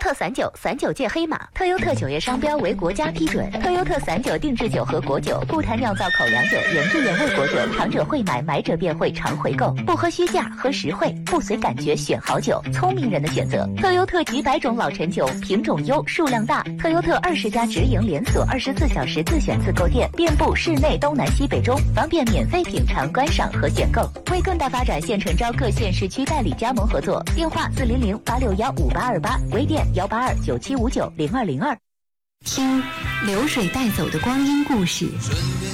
特散酒，散酒界黑马。特优特酒业商标为国家批准。特优特散酒定制酒和果酒，不谈酿造口粮酒、原汁原味果酒，尝者会买，买者便会常回购。不喝虚价，喝实惠，不随感觉选好酒，聪明人的选择。特优特几百种老陈酒，品种优，数量大。特优特20家直营连锁，24小时自选自购店，遍布市内东南西北中，方便免费品尝、观赏和选购。为更大发展，现诚招各县市区代理加盟合作，电话400-861-5828，微店182-9759-0202。 听流水带走的光阴故事。